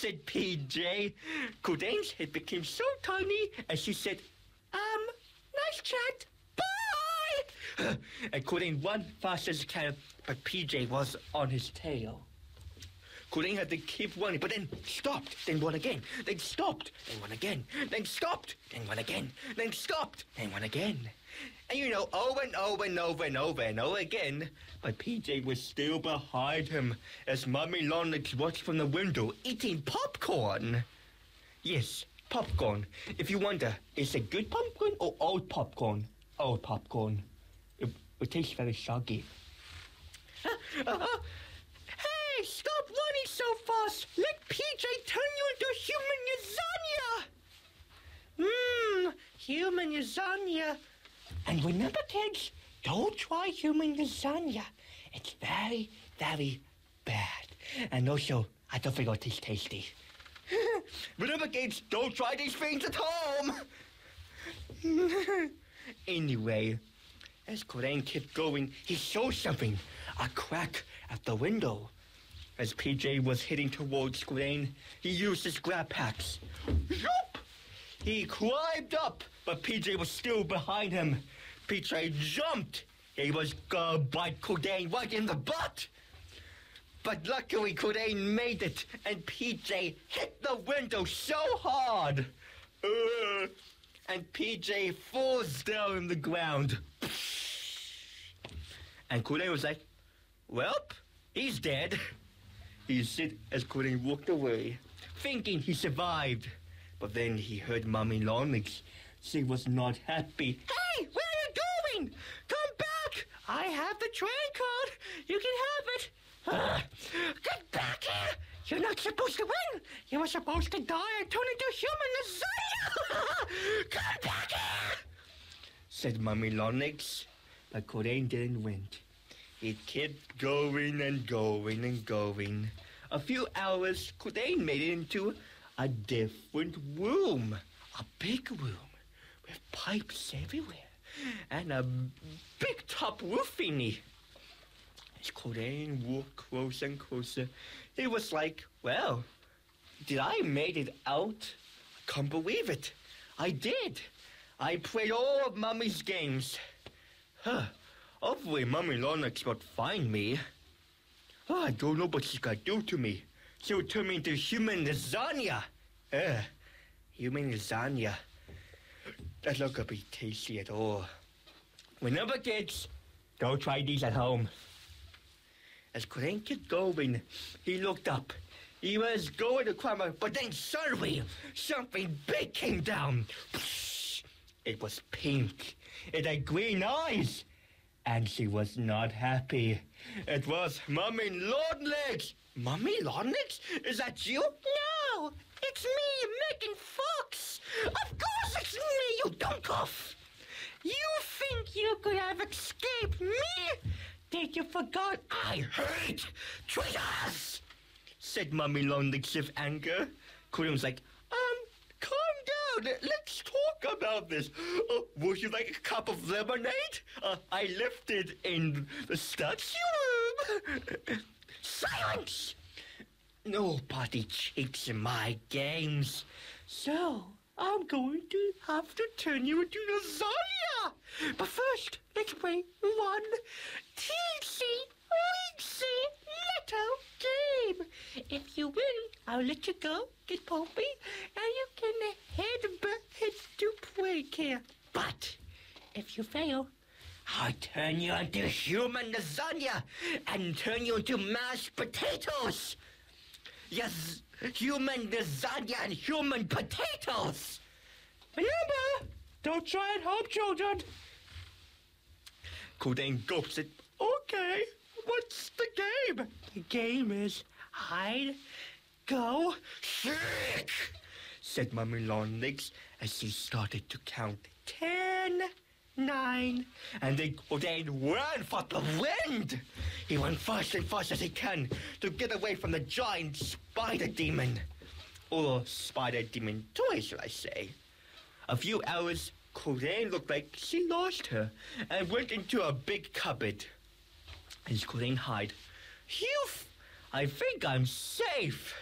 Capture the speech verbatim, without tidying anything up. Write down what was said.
said P J. Cordain's head became so tiny as she said, Um, nice chat. Bye! And Cordain ran fast as he can, but P J was on his tail. Cordain had to keep running, but then stopped, then run again, then stopped, then run again, then stopped, then run again, then stopped, then run again. And you know, over and over and over and over and over again, but P J was still behind him as Mummy Longlegs watched from the window eating popcorn. Yes, popcorn. If you wonder, is it good popcorn or old popcorn? Old popcorn. It, it tastes very soggy. Uh, uh, Hey, stop running so fast! Let P J turn you into human lasagna! Mmm, human lasagna. And remember, kids, don't try human lasagna. It's very, very bad. And also, I don't think it tastes tasty. Remember, kids, don't try these things at home! Anyway, as Cordain kept going, he saw something. A crack at the window. As P J was heading towards Cordain, he used his grab packs. Zoop! He climbed up, but P J was still behind him. P J jumped. He was gonna bite Cordain right in the butt. But luckily, Cordain made it, and P J hit the window so hard. Uh, and P J falls down on the ground. And Cordain was like, Welp, he's dead. He said as Cordain walked away, thinking he survived. But then he heard Mummy Longlegs. She was not happy. Hey, where are you going? Come back! I have the train card. You can have it. Uh, get back here! You're not supposed to win. You were supposed to die and turn into human lasagna. Come back here! Said Mummy Longlegs. But Cordain didn't win. It kept going and going and going. A few hours, Cordain made it into a different room. A big room with pipes everywhere. And a big top roof thingy. As Cordain walked closer and closer, it was like, well, did I made it out? I can't believe it. I did. I played all of Mummy's games. Huh. Hopefully Mummy Longlegs won't find me. Oh, I don't know what she's gonna do to me. She'll turn me into human lasagna. Ugh, human lasagna. That's not gonna be tasty at all. Remember, kids, don't try these at home. As Cordain kept going, he looked up. He was going to climb up, but then suddenly, something big came down. It was pink. It had green eyes. And she was not happy. It was Mummy Longlegs. Mummy Longlegs? Is that you? No, it's me, Megan Fox. Of course it's me, you dumb-off. You think you could have escaped me? Did you forget I hate traitors? Said Mummy Longlegs with anger. Cordain was like, um, calm down. Let's talk about this. Uh, would you like a cup of lemonade? Uh, I left it in the statue room. Silence! Nobody cheats in my games. So, I'm going to have to turn you into lasagna. But first, let's play one teensy, weensy little game. If you win, I'll let you go, get Poppy, and you can head back to play care. But if you fail, I'll turn you into human lasagna and turn you into mashed potatoes. Yes, human lasagna and human potatoes. Remember, don't try at home, children. Cordain gulped it. Okay, what's the game? The game is hide, go, seek, said Mummy Longlegs as she started to count ten, nine, and then Cordain ran for the wind. He ran fast and fast as he can to get away from the giant spider demon. Or spider demon toy, shall I say. A few hours, Cordain looked like she lost her and went into a big cupboard. As Cordain hid, phew, I think I'm safe.